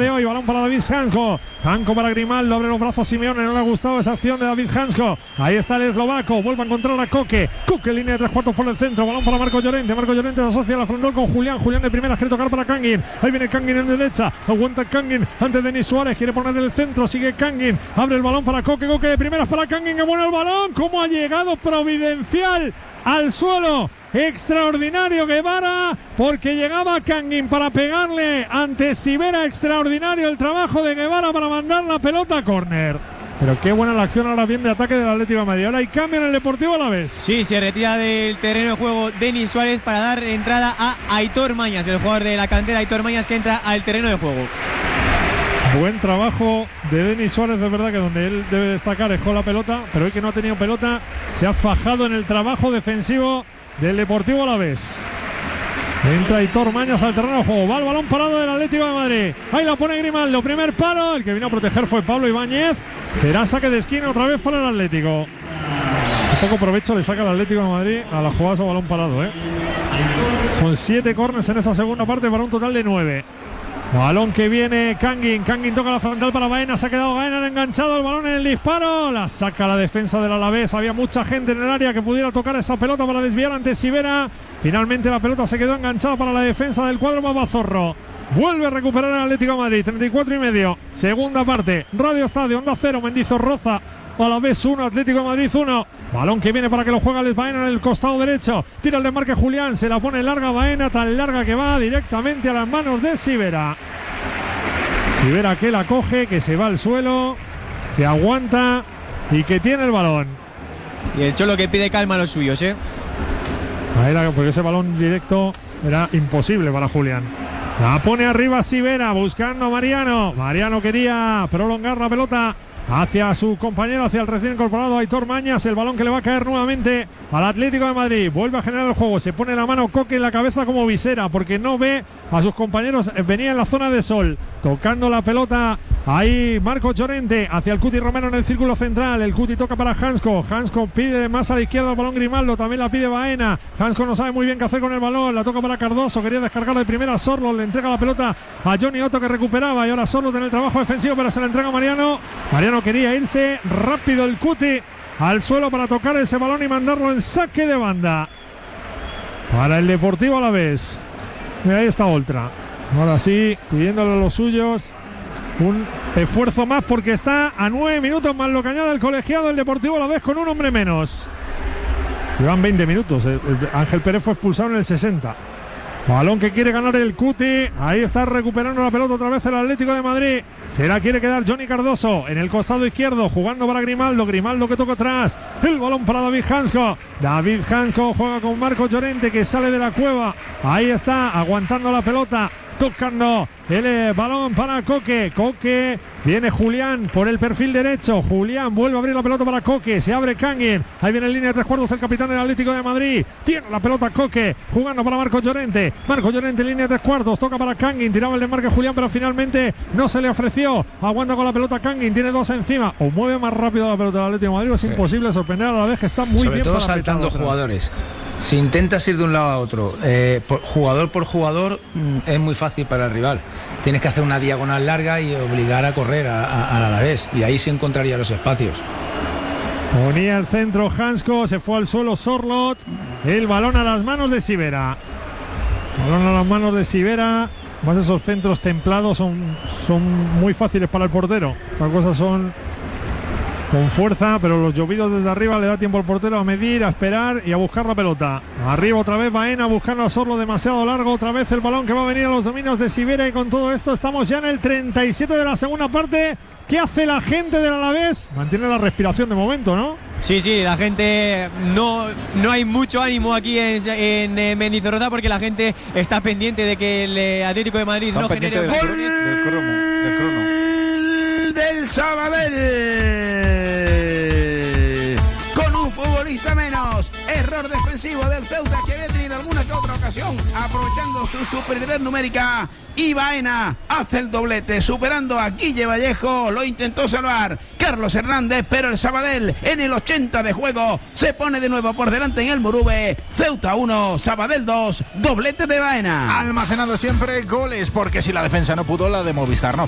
de hoy. Balón para David Hansko. Hansko para Grimaldo. Abre los brazos Simeone. No le ha gustado esa acción de David Hansko. Ahí está el eslovaco. Vuelve a encontrar a Koke. Koke, línea de 3/4 por el centro. Balón para Marco Llorente. Marco Llorente se asocia a la frontal con Julián. Julián de primera quiere tocar para Kangin. Ahí viene Kangin en derecha. Aguanta Kangin ante Denis Suárez. Quiere poner en el centro. Sigue Kangin. Abre el balón para Koke. Koke de primeras para Kangin. Que bueno el balón. ¿Cómo ha llegado providencial al suelo? Extraordinario Guevara, porque llegaba Kangin para pegarle ante Sivera. Extraordinario el trabajo de Guevara para mandar la pelota a córner. Pero qué buena la acción ahora bien de ataque del Atlético de Madrid. Ahora hay cambio en el Deportivo Alavés. Sí, se retira del terreno de juego Denis Suárez para dar entrada a Aitor Mañas, el jugador de la cantera Aitor Mañas, que entra al terreno de juego. Buen trabajo de Denis Suárez, de verdad que donde él debe destacar es con la pelota, pero hoy que no ha tenido pelota se ha fajado en el trabajo defensivo del Deportivo Alavés. Entra Aitor Mañas al terreno de juego. Va el balón parado del Atlético de Madrid. Ahí la pone Grimaldo. Primer palo. El que vino a proteger fue Pablo Ibáñez. Será saque de esquina otra vez para el Atlético. Un poco provecho le saca el Atlético de Madrid a la jugada a balón parado. Son 7 córners en esa segunda parte para un total de 9. Balón que viene Kangin. Kangin toca la frontal para Baena. Se ha quedado Baena enganchado. El balón en el disparo. La saca la defensa del Alavés. Había mucha gente en el área que pudiera tocar esa pelota para desviar ante Sivera. Finalmente la pelota se quedó enganchada para la defensa del cuadro Babazorro. Vuelve a recuperar el Atlético de Madrid. 34,5. Segunda parte. Radio Estadio, Onda Cero, Mendizorroza. Alavés 1, Atlético de Madrid 1. Balón que viene para que lo juegue el Baena en el costado derecho. Tira el desmarque Julián. Se la pone larga Baena, tan larga que va directamente a las manos de Sivera. Sivera que la coge, que se va al suelo, que aguanta y que tiene el balón. Y el Cholo que pide calma a los suyos, Porque ese balón directo era imposible para Julián. La pone arriba Sivera, buscando a Mariano. Mariano quería prolongar la pelota hacia su compañero, hacia el recién incorporado Aitor Mañas. El balón que le va a caer nuevamente al Atlético de Madrid. Vuelve a generar el juego. Se pone la mano Koke en la cabeza como visera, porque no ve a sus compañeros. Venía en la zona de sol, tocando la pelota. Ahí Marco Llorente hacia el Cuti Romero en el círculo central. El Cuti toca para Hansko. Hansko pide más a la izquierda el balón Grimaldo. También la pide Baena. Hansko no sabe muy bien qué hacer con el balón. La toca para Cardoso. Quería descargar de primera. Sorlo le entrega la pelota a Johnny Otto, que recuperaba. Y ahora Sorlo tiene el trabajo defensivo, pero se la entrega a Mariano. Mariano quería irse rápido el Cuti al suelo para tocar ese balón y mandarlo en saque de banda para el Deportivo Alavés. Mira, ahí está Oltra. Ahora sí, pidiéndole a los suyos un esfuerzo más, porque está a 9 minutos más lo que añade el colegiado del Deportivo Alavés con un hombre menos. Llevan 20 minutos. Ángel Pérez fue expulsado en el 60. Balón que quiere ganar el Cuti. Ahí está recuperando la pelota otra vez el Atlético de Madrid. Se la quiere quedar Johnny Cardoso en el costado izquierdo, jugando para Grimaldo. Grimaldo que toca atrás. El balón para David Hansko. David Hansko juega con Marco Llorente, que sale de la cueva. Ahí está, aguantando la pelota, tocando el balón para Koke. Koke, viene Julián por el perfil derecho. Julián vuelve a abrir la pelota para Koke. Se abre Kangin. Ahí viene en línea de 3/4 el capitán del Atlético de Madrid. Tiene la pelota Koke, jugando para Marco Llorente. Marco Llorente en línea de 3/4. Toca para Kangin. Tiraba el desmarque Julián, pero finalmente no se le ofreció. Aguanta con la pelota Kangin. Tiene 2 encima. O mueve más rápido la pelota del Atlético de Madrid. Es imposible sorprender a la vez, que está muy sobre bien. Todo saltando jugadores. Si intentas ir de un lado a otro, jugador por jugador, es muy fácil para el rival. Tienes que hacer una diagonal larga y obligar a correr al Alavés, y ahí se encontraría los espacios. Ponía el centro Hansko, se fue al suelo Sorlot. El balón a las manos de Sivera. Balón a las manos de Sivera. Más esos centros templados son muy fáciles para el portero. Las cosas son con fuerza, pero los llovidos desde arriba le da tiempo al portero a medir, a esperar y a buscar la pelota. Arriba otra vez Baena buscando a Sorlo, demasiado largo. Otra vez el balón que va a venir a los dominios de Sivera, y con todo esto estamos ya en el 37 de la segunda parte. ¿Qué hace la gente del Alavés? Mantiene la respiración de momento, ¿no? Sí, la gente no hay mucho ánimo aquí en Mendizorroza, porque la gente está pendiente de que el Atlético de Madrid no genere del crono del Sabadell. Con un futbolista menos. Error defensivo del Ceuta, que había tenido alguna que otra ocasión, aprovechando su superioridad numérica. Y Baena hace el doblete, superando a Guille Vallejo. Lo intentó salvar Carlos Hernández, pero el Sabadell en el 80 de juego se pone de nuevo por delante en el Murube. Ceuta 1, Sabadell 2, doblete de Baena. Almacenando siempre goles, porque si la defensa no pudo, la de Movistar no.